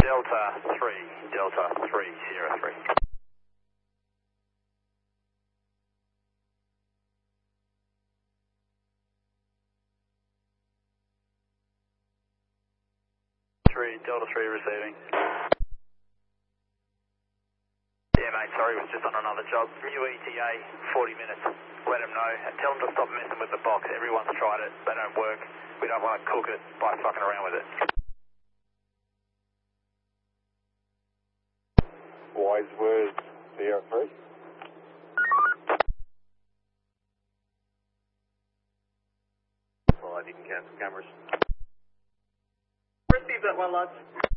Delta 3, Delta 303. Delta 3 receiving. Yeah, mate, sorry, was just on another job. New ETA, 40 minutes. Let them know. And tell them to stop messing with the box. Everyone's tried it. They don't work. We don't want to cook it by fucking around with it. Wise words, Sierra 3. Well, I didn't cancel cameras. Receive that one, lads.